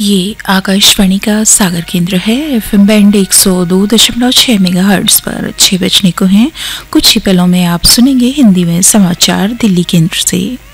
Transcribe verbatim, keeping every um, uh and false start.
ये आकाशवाणी का सागर केंद्र है। एफएम बैंड एक सौ दो दशमलव छह मेगाहर्ट्ज पर छह बजने को हैं। कुछ ही पलों में आप सुनेंगे हिंदी में समाचार दिल्ली केंद्र से।